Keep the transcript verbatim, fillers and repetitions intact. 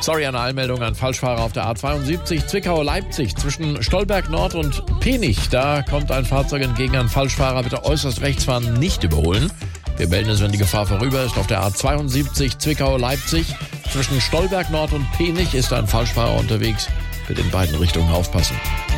Sorry an Eilmeldung an Falschfahrer auf der A zweiundsiebzig Zwickau-Leipzig zwischen Stolberg Nord und Penich. Da kommt ein Fahrzeug entgegen an Falschfahrer. Bitte äußerst rechts fahren, nicht überholen. Wir melden es, wenn die Gefahr vorüber ist. Auf der A zweiundsiebzig Zwickau-Leipzig zwischen Stolberg Nord und Penich ist ein Falschfahrer unterwegs. Bitte in beiden Richtungen aufpassen.